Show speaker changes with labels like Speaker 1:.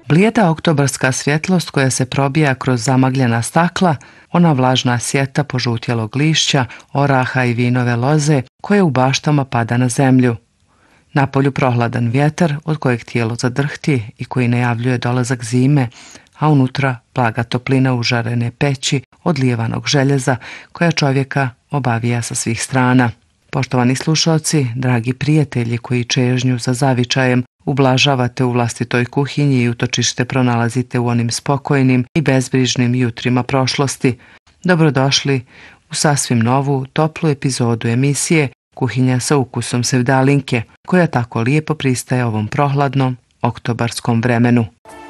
Speaker 1: Blijeda oktobarska svjetlost koja se probija kroz zamagljena stakla, ona vlažna sjeta požutjelog lišća, oraha i vinove loze koje u baštama pada na zemlju. Napolju prohladan vjetar od kojeg tijelo zadrhti i koji najavljuje dolazak zime, a unutra blaga toplina užarene peći od lijevanog željeza koja čovjeka obavija sa svih strana. Poštovani slušalci, dragi prijatelji koji čežnju za zavičajem ublažavate u vlastitoj kuhinji i utočište pronalazite u onim spokojnim i bezbrižnim jutrima prošlosti, dobrodošli u sasvim novu, toplu epizodu emisije Kuhinja sa ukusom sevdalinke, koja tako lijepo pristaje ovom prohladnom oktobarskom vremenu.